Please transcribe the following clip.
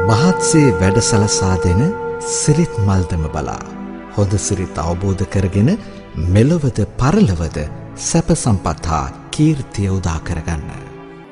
මහත්සේ වැඩ සලසා දෙන සිරිත් මල්දම බලා හොඳ සිරිත් අවබෝධ කරගෙන මෙලොවද පරලොවද සැප සම්පත් හා කීර්තිය උදා කරගන්න.